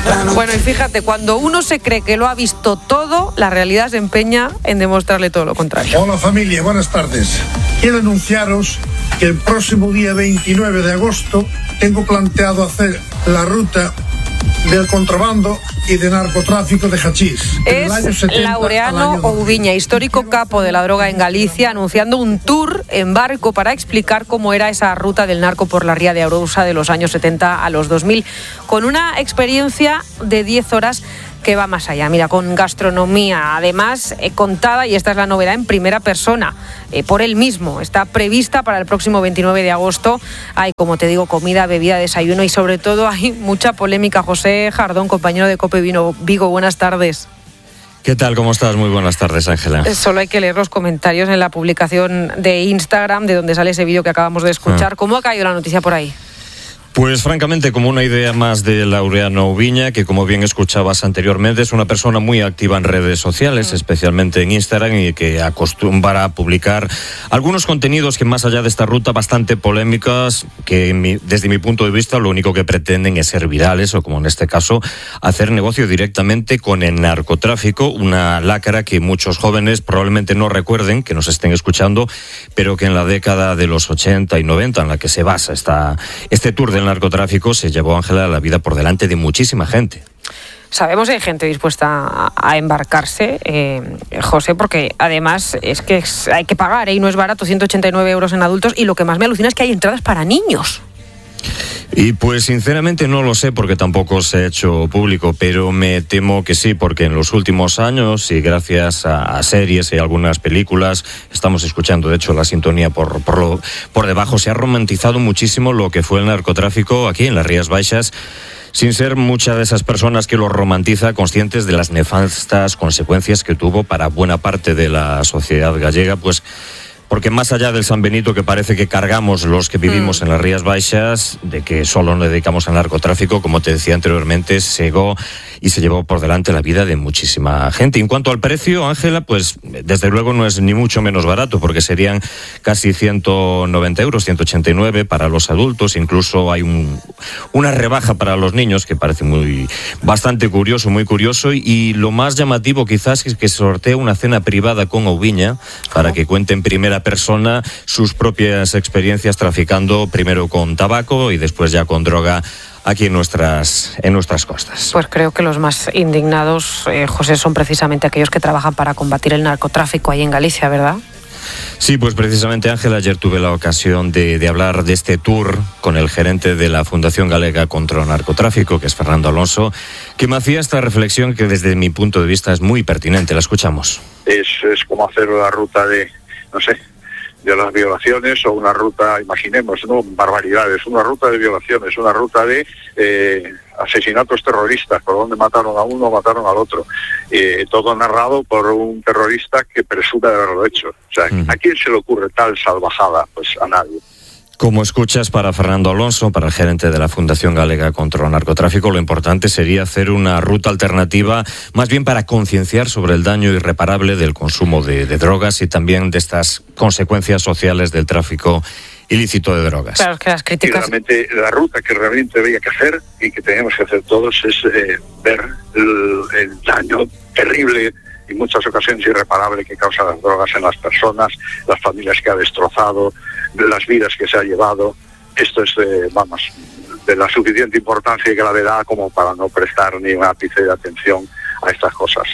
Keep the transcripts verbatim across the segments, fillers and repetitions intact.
Bueno, y fíjate, cuando uno se cree que lo ha visto todo, la realidad se empeña en demostrarle todo lo contrario. Hola familia, buenas tardes. Quiero anunciaros que el próximo día veintinueve de agosto tengo planteado hacer la ruta del contrabando y de narcotráfico de hachís. Es Laureano Oubiña, histórico capo de la droga en Galicia, anunciando un tour en barco para explicar cómo era esa ruta del narco por la ría de Arousa de los años setenta a los dos mil, con una experiencia de diez horas que va más allá. Mira, con gastronomía, además eh, contada, y esta es la novedad, en primera persona, eh, por él mismo. Está prevista para el próximo veintinueve de agosto. Hay, como te digo, comida, bebida, desayuno y sobre todo hay mucha polémica. José Jardón, compañero de COPE Vigo, buenas tardes. ¿Qué tal? ¿Cómo estás? Muy buenas tardes, Ángela. Solo hay que leer los comentarios en la publicación de Instagram, de donde sale ese vídeo que acabamos de escuchar. Ah. ¿Cómo ha caído la noticia por ahí? Pues francamente como una idea más de Laureano Oubiña, que como bien escuchabas anteriormente es una persona muy activa en redes sociales, especialmente en Instagram, y que acostumbra a publicar algunos contenidos que, más allá de esta ruta, bastante polémicas, que mi, desde mi punto de vista lo único que pretenden es ser virales, o como en este caso, hacer negocio directamente con el narcotráfico, una lacra que muchos jóvenes probablemente no recuerden, que nos estén escuchando, pero que en la década de los ochenta y noventa, en la que se basa esta, este tour del narcotráfico, se llevó, Ángela, la vida por delante de muchísima gente. Sabemos que hay gente dispuesta a embarcarse, eh, José, porque además es que hay que pagar, ¿eh? Y no es barato, ciento ochenta y nueve euros en adultos, y lo que más me alucina es que hay entradas para niños. Y pues sinceramente no lo sé porque tampoco se ha hecho público, pero me temo que sí, porque en los últimos años y gracias a, a series y algunas películas, estamos escuchando de hecho la sintonía por, por, lo, por debajo, se ha romantizado muchísimo lo que fue el narcotráfico aquí en las Rías Baixas, sin ser muchas de esas personas que lo romantiza conscientes de las nefastas consecuencias que tuvo para buena parte de la sociedad gallega, pues porque más allá del San Benito que parece que cargamos los que vivimos mm. en las Rías Baixas, de que solo nos dedicamos al narcotráfico, como te decía anteriormente, se llegó y se llevó por delante la vida de muchísima gente. En cuanto al precio, Ángela, pues desde luego no es ni mucho menos barato, porque serían casi ciento noventa euros, ciento ochenta y nueve para los adultos, incluso hay un, una rebaja para los niños que parece muy bastante curioso, muy curioso, y, y lo más llamativo quizás es que sortea una cena privada con Oubiña para que cuente en primera persona sus propias experiencias traficando primero con tabaco y después ya con droga aquí en nuestras, en nuestras costas. Pues creo que los más indignados, eh, José, son precisamente aquellos que trabajan para combatir el narcotráfico ahí en Galicia, ¿verdad? Sí, pues precisamente, Ángela, ayer tuve la ocasión de, de hablar de este tour con el gerente de la Fundación Galega contra el Narcotráfico, que es Fernando Alonso, que me hacía esta reflexión que desde mi punto de vista es muy pertinente. La escuchamos. Es, es como hacer la ruta de, no sé, de las violaciones, o una ruta, imaginemos, no barbaridades, una ruta de violaciones, una ruta de eh, asesinatos terroristas, por donde mataron a uno, mataron al otro, eh, todo narrado por un terrorista que presume de haberlo hecho. O sea, uh-huh. ¿a quién se le ocurre tal salvajada? Pues a nadie. Como escuchas, para Fernando Alonso, para el gerente de la Fundación Galega contra el Narcotráfico, lo importante sería hacer una ruta alternativa, más bien para concienciar sobre el daño irreparable del consumo de, de drogas y también de estas consecuencias sociales del tráfico ilícito de drogas. Claro, que las críticas... Y realmente la ruta que realmente había que hacer y que tenemos que hacer todos es eh, ver el, el daño terrible y muchas ocasiones irreparable que causan las drogas en las personas, las familias que ha destrozado, las vidas que se ha llevado. Esto es, eh, vamos, de la suficiente importancia y gravedad como para no prestar ni un ápice de atención a estas cosas.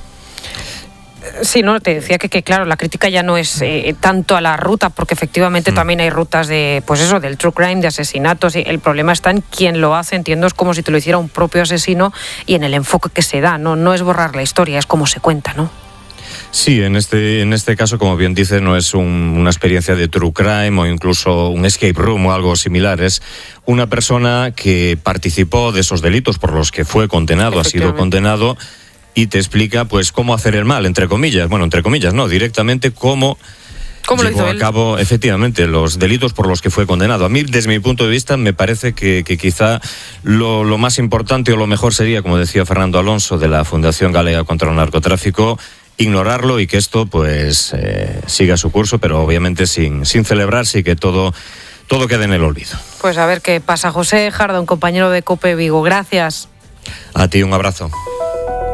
Sí, no, te decía que, que claro, la crítica ya no es eh, tanto a la ruta, porque efectivamente mm. también hay rutas de, pues eso, del true crime, de asesinatos, y el problema está en quién lo hace, entiendo, es como si te lo hiciera un propio asesino, y en el enfoque que se da, no, no es borrar la historia, es como se cuenta, ¿no? Sí, en este, en este caso, como bien dice, no es un, una experiencia de true crime o incluso un escape room o algo similar. Es una persona que participó de esos delitos por los que fue condenado, ha sido condenado, y te explica pues cómo hacer el mal, entre comillas. Bueno, entre comillas, no, directamente cómo... ¿Cómo lo hizo llevó él? a cabo, efectivamente, los delitos por los que fue condenado. A mí, desde mi punto de vista, me parece que, que quizá lo, lo más importante o lo mejor sería, como decía Fernando Alonso, de la Fundación Galega contra el Narcotráfico, ignorarlo y que esto pues eh, siga su curso, pero obviamente sin, sin celebrarse y que todo, todo quede en el olvido. Pues a ver qué pasa. José Jardón, compañero de COPE Vigo, gracias. A ti un abrazo.